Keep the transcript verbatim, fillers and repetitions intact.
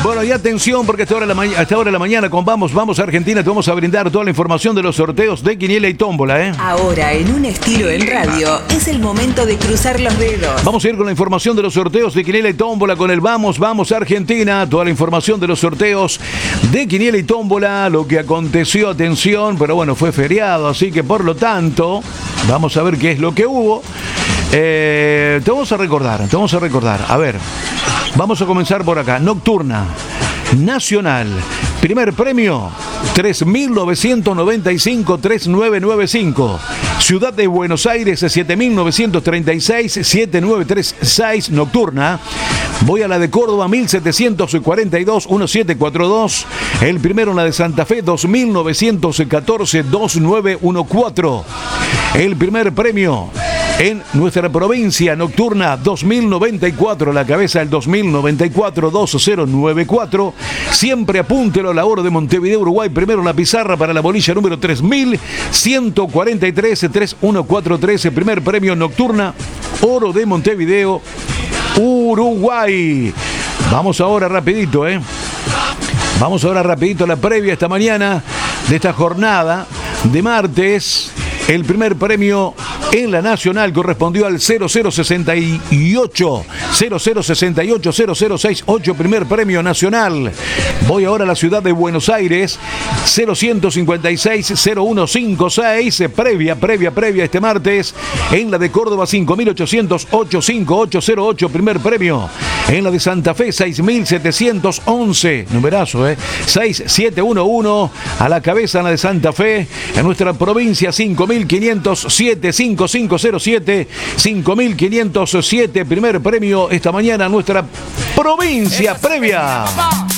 Bueno, y atención, porque a esta hora de la, ma- a esta hora de la mañana con Vamos, Vamos a Argentina te vamos a brindar toda la información de los sorteos de Quiniela y Tómbola, ¿eh? Ahora, en un estilo en radio, es el momento de cruzar los dedos. Vamos a ir con la información de los sorteos de Quiniela y Tómbola con el Vamos, Vamos a Argentina. Toda la información de los sorteos de Quiniela y Tómbola, lo que aconteció, atención, pero bueno, fue feriado, así que por lo tanto, vamos a ver qué es lo que hubo. Eh, te vamos a recordar, te vamos a recordar. A ver, vamos a comenzar por acá. Nocturna, Nacional, primer premio, tres mil novecientos noventa y cinco, tres mil novecientos noventa y cinco. Ciudad de Buenos Aires, siete mil novecientos treinta y seis, siete mil novecientos treinta y seis, Nocturna. Voy a la de Córdoba, mil setecientos cuarenta y dos, mil setecientos cuarenta y dos. El primero en la de Santa Fe, dos mil novecientos catorce, dos mil novecientos catorce. El primer premio en nuestra provincia nocturna, dos mil noventa y cuatro, la cabeza del dos mil noventa y cuatro, dos mil noventa y cuatro. Siempre apúntelo a la hora de Montevideo, Uruguay. Primero la pizarra para la bolilla número tres mil ciento cuarenta y tres, tres mil ciento cuarenta y tres. Primer premio nocturna, oro de Montevideo, Uruguay. Vamos ahora rapidito, ¿eh? Vamos ahora rapidito a la previa esta mañana de esta jornada de martes. El primer premio en la Nacional correspondió al cero cero sesenta y ocho, cero cero sesenta y ocho, cero cero sesenta y ocho, primer premio nacional. Voy ahora a la ciudad de Buenos Aires, cero ciento cincuenta y seis, cero ciento cincuenta y seis, previa, previa, previa este martes. En la de Córdoba, cinco mil ochocientos ocho, cinco ocho cero ocho, primer premio. En la de Santa Fe, seis mil setecientos once, numerazo, ¿eh? seis siete uno uno, a la cabeza en la de Santa Fe. En nuestra provincia, cinco mil quinientos siete, cinco cinco cero siete, cinco mil quinientos siete, primer premio esta mañana en nuestra provincia previa.